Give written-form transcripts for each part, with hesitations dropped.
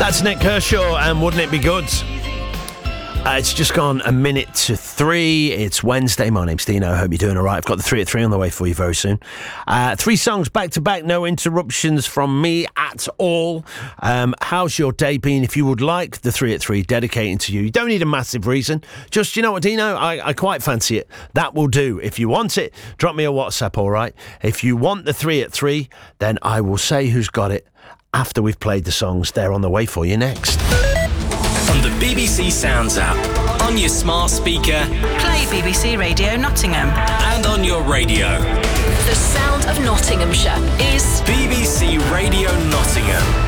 That's Nick Kershaw and Wouldn't It Be Good? It's just gone 3:01. It's Wednesday. My name's Dino. I hope you're doing all right. I've got the 3 at 3 on the way for you very soon. 3 songs back to back. No interruptions from me at all. How's your day been? If you would like the 3 at 3 dedicating to you, you don't need a massive reason. Just, you know what, Dino? I quite fancy it. That will do. If you want it, drop me a WhatsApp, all right? If you want the 3 at 3, then I will say who's got it after we've played the songs. They're on the way for you next. On the BBC Sounds app, on your smart speaker, play BBC Radio Nottingham, and on your radio. The sound of Nottinghamshire is BBC Radio Nottingham.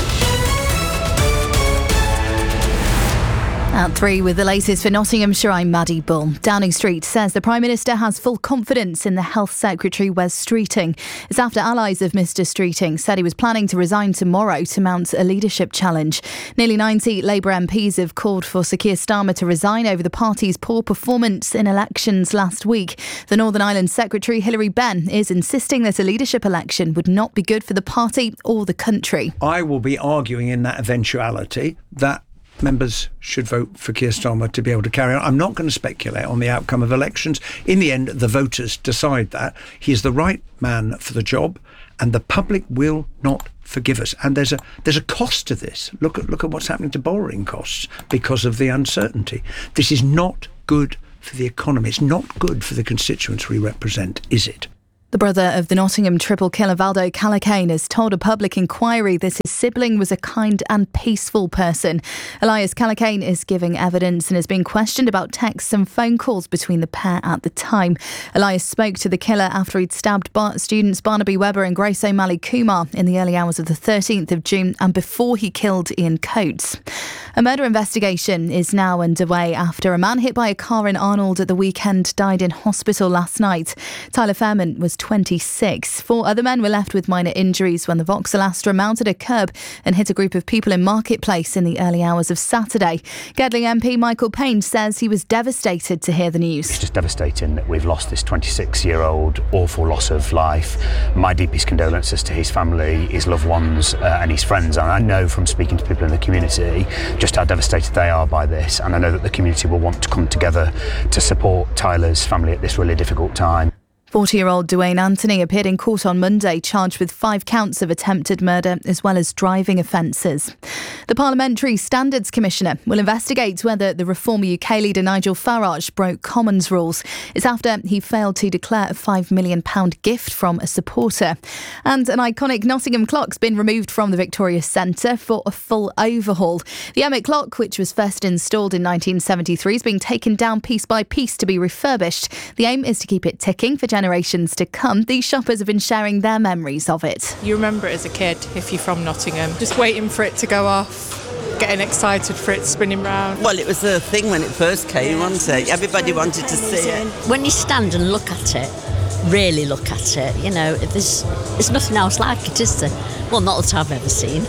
At 3 with the latest for Nottinghamshire, I'm Maddie Bull. Downing Street says the Prime Minister has full confidence in the Health Secretary Wes Streeting. It's after allies of Mr Streeting said he was planning to resign tomorrow to mount a leadership challenge. Nearly 90 Labour MPs have called for Sir Keir Starmer to resign over the party's poor performance in elections last week. The Northern Ireland Secretary Hilary Benn is insisting that a leadership election would not be good for the party or the country. I will be arguing in that eventuality that members should vote for Keir Starmer to be able to carry on. I'm not going to speculate on the outcome of elections. In the end, the voters decide that. He is the right man for the job, and the public will not forgive us. And there's a cost to this. Look at what's happening to borrowing costs because of the uncertainty. This is not good for the economy. It's not good for the constituents we represent, is it? The brother of the Nottingham triple killer Valdo Callaghan has told a public inquiry that his sibling was a kind and peaceful person. Elias Callaghan is giving evidence and has been questioned about texts and phone calls between the pair at the time. Elias spoke to the killer after he'd stabbed students Barnaby Webber and Grace O'Malley Kumar in the early hours of the 13th of June and before he killed Ian Coates. A murder investigation is now underway after a man hit by a car in Arnold at the weekend died in hospital last night. Tyler Fairman was 26. 4 other men were left with minor injuries when the Vauxhall Astra mounted a curb and hit a group of people in Marketplace in the early hours of Saturday. Gedling MP Michael Payne says he was devastated to hear the news. It's just devastating that we've lost this 26-year-old, awful loss of life. My deepest condolences to his family, his loved ones and his friends. And I know from speaking to people in the community just how devastated they are by this. And I know that the community will want to come together to support Tyler's family at this really difficult time. 40-year-old Dwayne Anthony appeared in court on Monday, charged with 5 counts of attempted murder as well as driving offences. The Parliamentary Standards Commissioner will investigate whether the Reform UK leader Nigel Farage broke Commons rules. It's after he failed to declare a £5 million gift from a supporter. And an iconic Nottingham clock's been removed from the Victoria Centre for a full overhaul. The Emmet clock, which was first installed in 1973, is being taken down piece by piece to be refurbished. The aim is to keep it ticking for generations to come. These shoppers have been sharing their memories of it. You remember it as a kid if you're from Nottingham, just waiting for it to go off, getting excited for it spinning round. Well, it was the thing when it first came, wasn't it? Everybody wanted to see it. When you stand and look at it, really look at it, you know, there's nothing else like it, is there? Well, not that I've ever seen.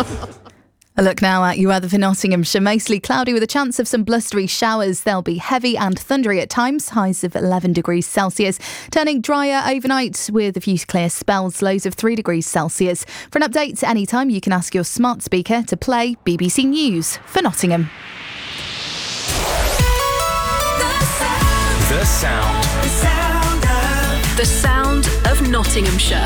A look now at your weather for Nottinghamshire. Mostly cloudy with a chance of some blustery showers. They'll be heavy and thundery at times, highs of 11 degrees Celsius. Turning drier overnight with a few clear spells, lows of 3 degrees Celsius. For an update anytime, you can ask your smart speaker to play BBC News for Nottingham. The sound. the sound of Nottinghamshire.